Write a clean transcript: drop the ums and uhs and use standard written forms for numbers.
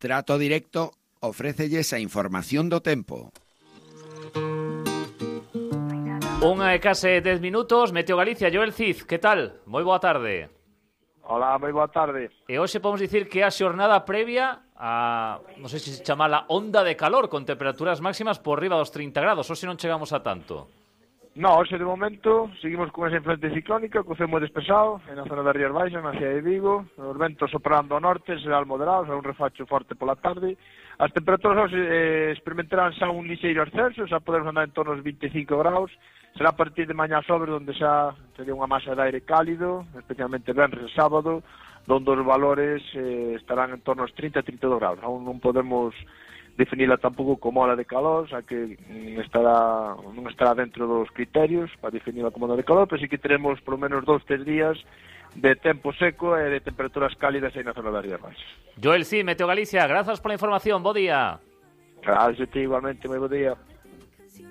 Trato Directo ofrécelles a información do tempo. Unha e case 10 minutos, Meteo Galicia, Joel Cid, que tal? Moi boa tarde. Hola, moi boa tarde. E hoxe podemos dicir que a xornada previa a, non sei se chamala onda de calor, con temperaturas máximas por riba dos 30 grados, hoxe non chegamos a tanto. No, hoxe de momento seguimos con esa influencia ciclónica, co ceo moi despesado, na zona das Rías Baixas, na cidade de Vigo, os ventos soprando ao norte, será moderados, un refacho forte pola tarde. As temperaturas hoxe experimentarán xa un lixeiro ascenso, xa podemos andar en torno aos 25 graus, será a partir de mañá sobre onde xa sería unha masa de aire cálido, especialmente venres e sábado, onde os valores estarán en torno aos 30 e 32 graus. Aún non podemos definila tampouco como ola de calor, xa que non estará dentro dos criterios para definila como ola de calor, pero sí que teremos por lo menos 2-3 días de tempo seco e de temperaturas cálidas aí na zona das Rías Baixas. Joel Cid, Meteo Galicia, grazas pola información, bo día. Gracias a ti igualmente, moi bo día.